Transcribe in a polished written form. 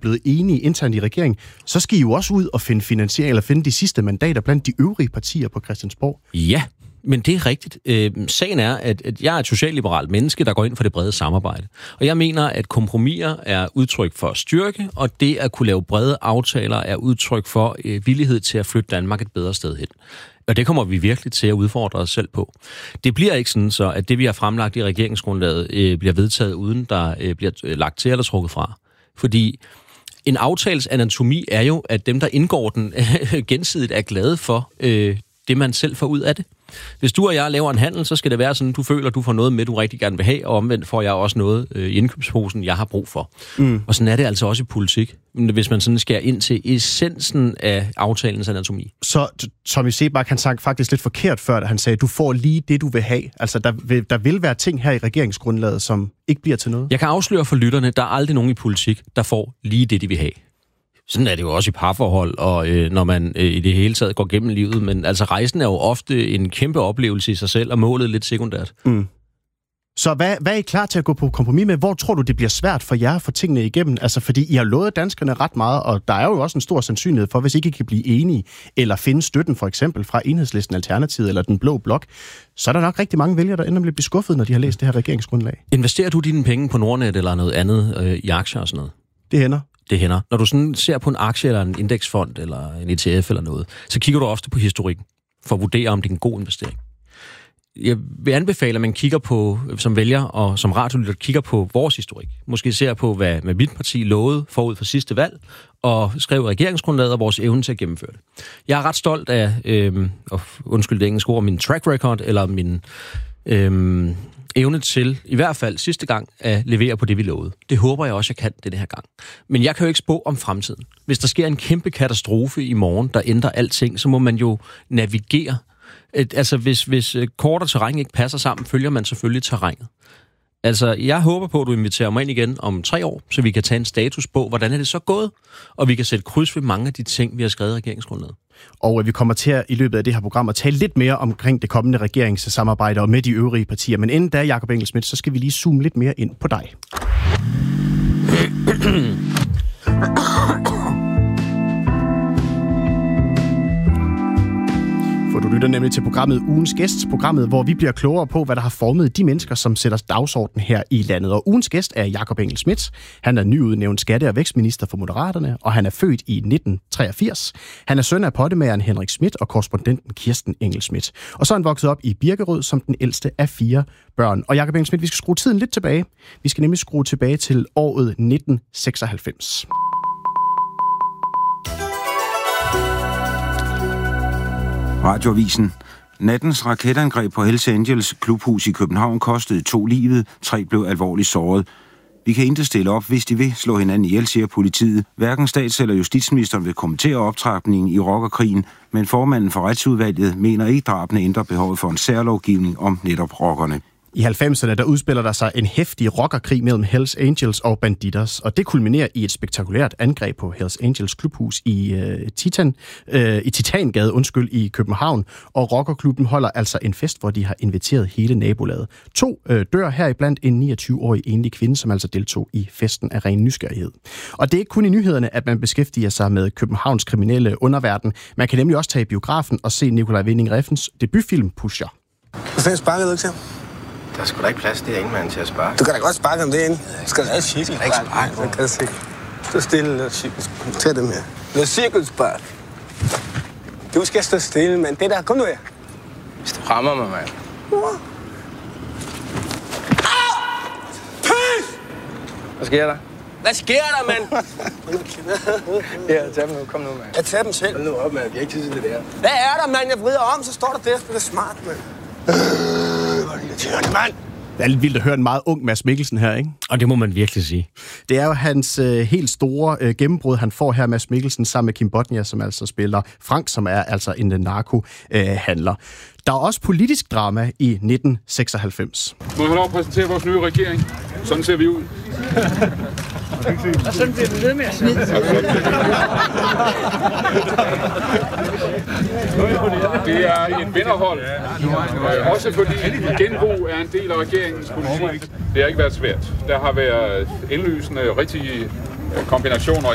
blevet enige internt i regeringen, så skal I jo også ud og finde finansiering, eller finde de sidste mandater blandt de øvrige partier på Christiansborg. Ja, men det er rigtigt. Sagen er, at jeg er et socialliberalt menneske, der går ind for det brede samarbejde. Og jeg mener, at kompromiser er udtryk for styrke, og det at kunne lave brede aftaler er udtryk for villighed til at flytte Danmark et bedre sted hen. Og det kommer vi virkelig til at udfordre os selv på. Det bliver ikke sådan så, at det, vi har fremlagt i regeringsgrundlaget, bliver vedtaget, uden der bliver lagt til eller trukket fra. Fordi en aftales anatomi er jo, at dem, der indgår den, gensidigt er glade for det, man selv får ud af det. Hvis du og jeg laver en handel, så skal det være sådan, du føler, du får noget med, du rigtig gerne vil have, og omvendt får jeg også noget i indkøbsposen, jeg har brug for. Og sådan er det altså også i politik, hvis man sådan skærer ind til essensen af aftalens anatomi. Så Tommy Seebach, han sagde faktisk lidt forkert før, da han sagde, du får lige det, du vil have. Altså, der vil være ting her i regeringsgrundlaget, som ikke bliver til noget. Jeg kan afsløre for lytterne, der er aldrig nogen i politik, der får lige det, de vil have. Sådan er det jo også i parforhold, og når man i det hele taget går gennem livet. Men altså, rejsen er jo ofte en kæmpe oplevelse i sig selv, og målet lidt sekundært. Så hvad er I klar til at gå på kompromis med? Hvor tror du, det bliver svært for jer at få tingene igennem? Altså, fordi I har lovet danskerne ret meget, og der er jo også en stor sandsynlighed for, hvis I ikke kan blive enige, eller finde støtten for eksempel fra Enhedslisten, Alternativet eller den blå blok, så er der nok rigtig mange vælgere, der ender med at blive skuffet, når de har læst det her regeringsgrundlag. Investerer du dine penge på Nordnet eller noget andet i aktier og sådan noget? Det hænder. Det hænder. Når du sådan ser på en aktie eller en indeksfond eller en ETF eller noget, så kigger du ofte på historikken for at vurdere, om det er en god investering. Jeg vil anbefale, at man kigger på, som vælger og som radiolytter, kigger på vores historik. Måske ser på, hvad mit parti lovede forud for sidste valg, og skrev regeringsgrundlaget og vores evne til at gennemføre det. Jeg er ret stolt af, undskyld det engelske ord, min track record, eller min evne til, i hvert fald sidste gang, at levere på det, vi lovede. Det håber jeg også, jeg kan den her gang. Men jeg kan jo ikke spå om fremtiden. Hvis der sker en kæmpe katastrofe i morgen, der ændrer alting, så må man jo navigere. Altså, hvis kort og terræn ikke passer sammen, følger man selvfølgelig terrænet. Altså, jeg håber på, at du inviterer mig ind igen om 3 år, så vi kan tage en status på, hvordan er det så gået, og vi kan sætte kryds ved mange af de ting, vi har skrevet i regeringsgrundlaget. Og vi kommer til at, i løbet af det her program at tale lidt mere omkring det kommende regeringssamarbejde og med de øvrige partier. Men inden da, Jakob Engel-Schmidt, så skal vi lige zoome lidt mere ind på dig. For du lytter nemlig til programmet Ugens Gæst, programmet, hvor vi bliver klogere på, hvad der har formet de mennesker, som sætter dagsordenen her i landet. Og ugens gæst er Jakob Engel-Schmidt. Han er nyudnævnt skatte- og vækstminister for Moderaterne, og han er født i 1983. Han er søn af pottemageren Henrik Schmidt og korrespondenten Kirsten Engel-Schmidt. Og så er han vokset op i Birkerød som den ældste af 4 børn. Og Jakob Engel-Schmidt, vi skal skrue tiden lidt tilbage. Vi skal nemlig skrue tilbage til året 1996. Radioavisen. Nattens raketangreb på Hells Angels klubhus i København kostede 2 livet, 3 blev alvorligt såret. Vi kan ikke stille op, hvis de vil slå hinanden ihjel, siger politiet. Hverken stats- eller justitsministeren vil kommentere optrapningen i rockerkrigen, men formanden for retsudvalget mener ikke, drabene ændrer behovet for en særlovgivning om netop rockerne. I 90'erne der udspiller der sig en heftig rockerkrig mellem Hells Angels og Bandidos, og det kulminerer i et spektakulært angreb på Hells Angels klubhus i Titangade i København, og rockerklubben holder altså en fest, hvor de har inviteret hele nabolaget. 2 dør heriblandt en 29-årig enlig kvinde, som altså deltog i festen af ren nysgerrighed. Og det er ikke kun i nyhederne, at man beskæftiger sig med Københavns kriminelle underverden. Man kan nemlig også tage i biografen og se Nikolaj Winding Refns debutfilm Pusher. Hvor fanden sparker du ikke til? Der er sgu da ikke plads derinde, mand, til at sparke. Du kan da godt sparke ham derinde. Du skal da ikke sparke. Jeg kan se. Stå stille, noget cirkelspark. Tag dem her. Noget cirkelspark. Du skal stå stille, mand. Det der, kom nu her. Hvis du rammer mig, mand. Hvad sker der? Hvad sker der, mand? Ja, tag dem nu. Kom nu, mand. Jeg tager dem selv. Hold nu op, mand. Vi har ikke tid til det der. Hvad er der, mand? Jeg vrider om, så står der der. Det er smart, mand. Det er lidt vildt at høre en meget ung Mads Mikkelsen her, ikke? Og det må man virkelig sige. Det er jo hans helt store gennembrud, han får her, Mads Mikkelsen, sammen med Kim Bodnia, som altså spiller Frank, som er altså en narkohandler. Der er også politisk drama i 1996. Må jeg have lov at præsentere vores nye regering? Sådan ser vi ud. Og sådan bliver det ved med at sidde. Det er et vinderhold. Også fordi genbrug er en del af regeringens politik. Det har ikke været svært. Der har været indlysende rigtige kombinationer